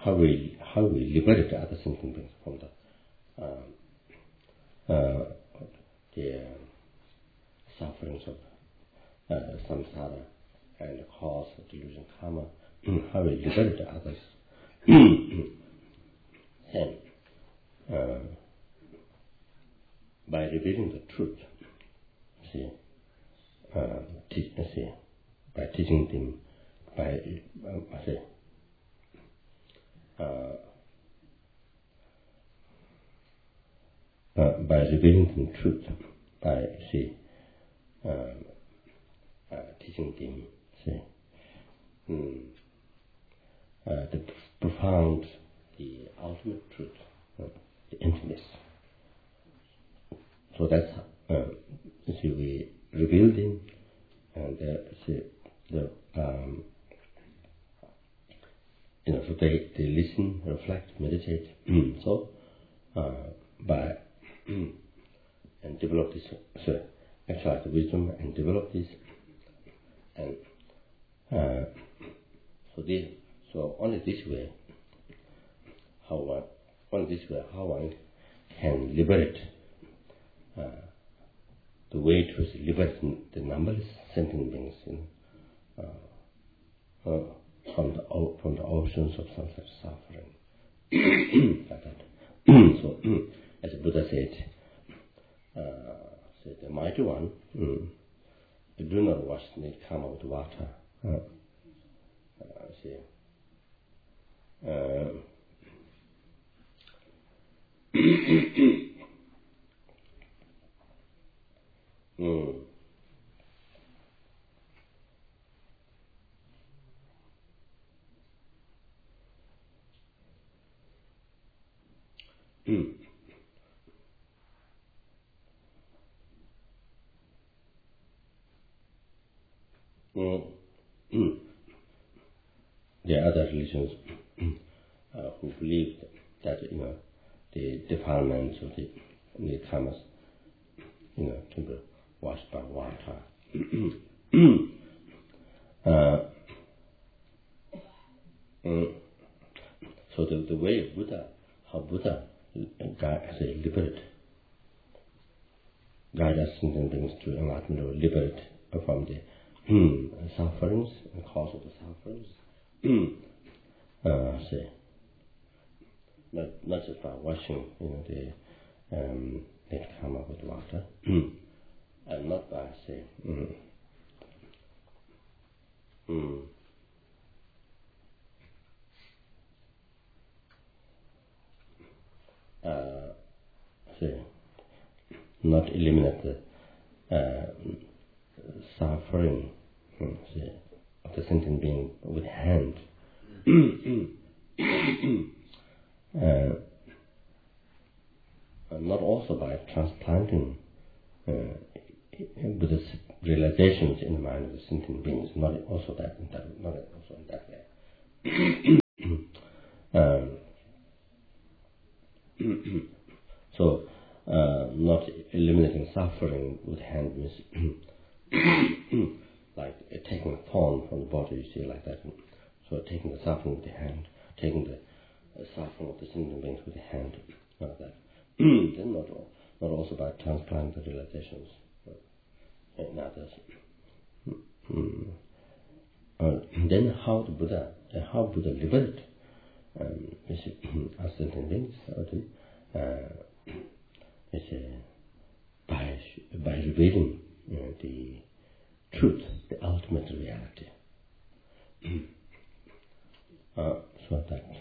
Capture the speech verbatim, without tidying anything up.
how we how we liberate the other sentient beings from the um, uh, the uh, sufferings of uh, samsara and the cause of delusion karma. How we liberate the others. And uh, by revealing the truth, see, uh, te- see, by teaching them, by um, see, uh, uh, by revealing them truth, by see, um, uh, teaching them, see, mm, uh, the profound, the ultimate truth, uh, the emptiness. So that's uh, you see, we reveal them, and uh, see, the um, you know, so they, they listen, reflect, meditate. So uh, by and develop this, so exercise the wisdom and develop this, and uh, so this, so only this way, how one, only this way, how one can liberate. Uh, the way to liberate the numberless sentient beings, you know, uh, uh, from the from the oceans of samsara suffering, like that. So, as the Buddha said, uh, said the mighty one, mm, do not wash the karma with water. Uh, uh, see, uh, mm. Mm. Mm. Mm. There are other religions uh, who believe that, you know, the defilements of the, the karmas, you know, to be washed by water. uh, mm, so the, the way of Buddha, how Buddha guide, say, liberate, guide us sentient beings to enlightenment or liberate from the mm, sufferings and cause of the sufferings. uh, say, not not just by washing, you know, the um, net karma with water, and not by say, mm, mm, uh, say, not eliminate the uh, suffering, say, of the sentient being with hand. uh, not also by transplanting uh, Buddha's realizations in the mind of the sentient beings, not also that, that not also in that way. um, so, uh, not eliminating suffering with hand means like uh, taking a thorn from the body, you see, like that. So, taking the suffering with the hand, taking the uh, suffering of the sentient beings with the hand, like that. Then not, not also by transplanting the realizations in others. Mm. Uh, then how the Buddha, uh, how Buddha liberated um, us sentient beings, uh, is, uh, by by revealing you know, the truth, the ultimate reality. uh, so that